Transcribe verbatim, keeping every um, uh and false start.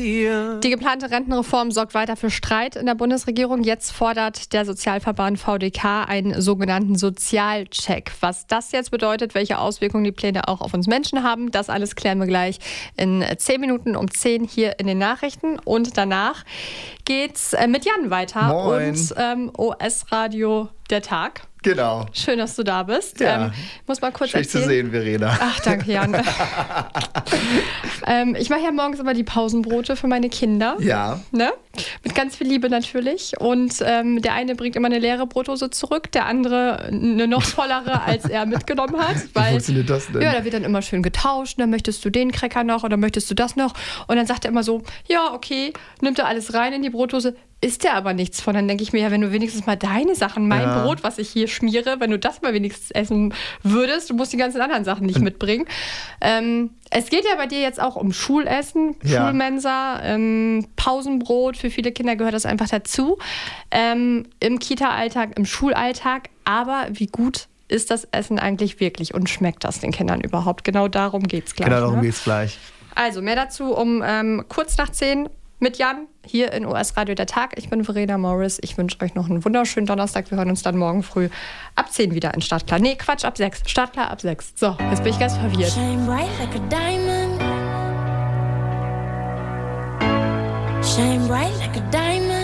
dir. Die geplante Rentenreform sorgt weiter für Streit in der Bundesregierung. Jetzt fordert der Sozialverband V D K einen sogenannten Sozialcheck. Was das jetzt bedeutet, welche Auswirkungen die Pläne auch auf uns Menschen haben, das alles klären wir gleich in zehn Minuten um zehn hier in den Nachrichten. Und danach geht's mit Jan weiter. Moin. Und ähm, O S-Radio der Tag. Genau. Schön, dass du da bist. Ja. Ähm, muss mal kurz Schön erzählen. zu sehen, Verena. Ach, danke, Jan. ähm, ich mache ja morgens immer die Pausenbrote für meine Kinder. Ja. Ne? Mit ganz viel Liebe natürlich. Und ähm, der eine bringt immer eine leere Brotdose zurück, der andere eine noch vollere, als er mitgenommen hat. Weil, Wie funktioniert das denn? Ja, da wird dann immer schön getauscht. Dann möchtest du den Cracker noch oder möchtest du das noch? Und dann sagt er immer so, ja, okay, nimmt er alles rein in die Brotdose. Isst er aber nichts von. Dann denke ich mir, ja, wenn du wenigstens mal deine Sachen, mein Ja. Brot, was ich hier schmiere, wenn du das mal wenigstens essen würdest, du musst die ganzen anderen Sachen nicht mitbringen. Ähm, es geht ja bei dir jetzt auch um Schulessen, Ja. Schulmensa, ähm, Pausenbrot. Für viele Kinder gehört das einfach dazu. Ähm, Im Kita-Alltag, im Schulalltag. Aber wie gut ist das Essen eigentlich wirklich und schmeckt das den Kindern überhaupt? Genau darum geht es gleich. Genau, darum ne? geht's gleich. Also mehr dazu um ähm, kurz nach zehn mit Jan hier in O S-Radio der Tag. Ich bin Verena Morris. Ich wünsche euch noch einen wunderschönen Donnerstag. Wir hören uns dann morgen früh ab zehn wieder in Startklar. Nee, Quatsch, ab sechs. Startklar ab sechs. So, jetzt bin ich ganz verwirrt. Shine bright like a diamond. Shine bright like a diamond.